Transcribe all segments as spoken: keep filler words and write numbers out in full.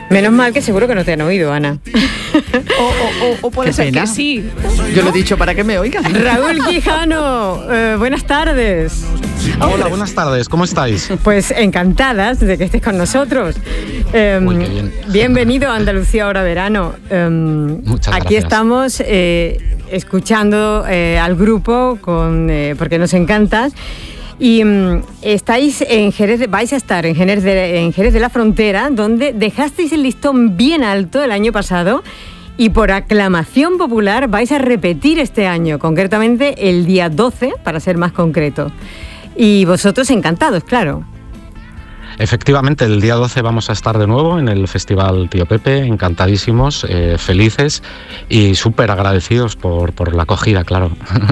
Menos mal que seguro que no te han oído, Ana. O, o, o, o puede Qué ser pena. que sí. Yo lo he dicho para que me oigan. Raúl Quijano, eh, buenas tardes. Hola, buenas tardes, ¿cómo estáis? Pues encantadas de que estés con nosotros. Eh, Uy, qué bien. Bienvenido a Andalucía Ahora Verano. Eh, Muchas aquí gracias. estamos eh, escuchando eh, al grupo con, eh, porque nos encantas. Y mm, estáis en Jerez, de- vais a estar en Jerez, de, en Jerez de la Frontera, donde dejasteis el listón bien alto el año pasado y por aclamación popular vais a repetir este año, concretamente el día doce, para ser más concreto. Y vosotros encantados, claro. Efectivamente, el día doce vamos a estar de nuevo en el Festival Tío Pepe, encantadísimos, eh, felices y súper agradecidos por, por la acogida, claro.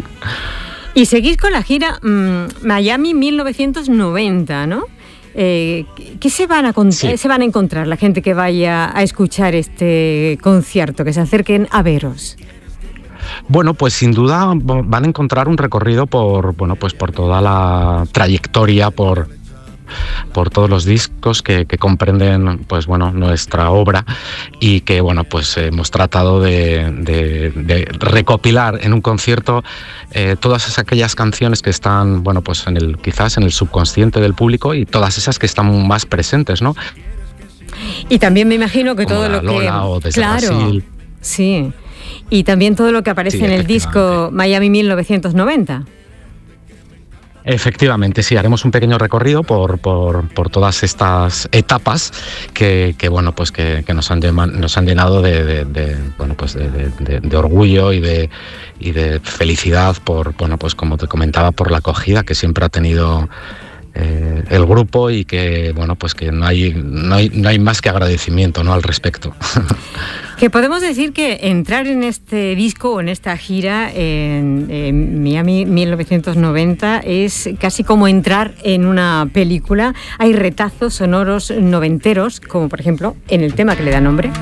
Y seguís con la gira mmm, Miami mil novecientos noventa, ¿no? Eh, ¿Qué se van, a con- Sí. se van a encontrar la gente que vaya a escuchar este concierto, que se acerquen a veros? Bueno, pues sin duda van a encontrar un recorrido por, bueno, pues por toda la trayectoria, por, por todos los discos que, que comprenden, pues bueno, nuestra obra y que, bueno, pues hemos tratado de, de- de recopilar en un concierto eh, todas aquellas canciones que están, bueno, pues en el, quizás en el subconsciente del público y todas esas que están más presentes, ¿no? Y también me imagino que Como todo la lo que... Lola o Desde claro, Brasil. sí. Y también todo lo que aparece Sí, en el disco efectivamente. Miami mil novecientos noventa. Efectivamente, sí, haremos un pequeño recorrido por, por, por todas estas etapas que, que bueno, pues que, que nos han llama- nos han llenado de, de- de, bueno, pues de, de- de- de orgullo y de y de felicidad por, bueno, pues como te comentaba, por la acogida que siempre ha tenido eh, el grupo y que, bueno, pues que no hay no hay, no hay más que agradecimiento, ¿no?, al respecto. Que podemos decir que entrar en este disco o en esta gira en, en Miami mil novecientos noventa es casi como entrar en una película. Hay retazos sonoros noventeros, como por ejemplo en el tema que le da nombre.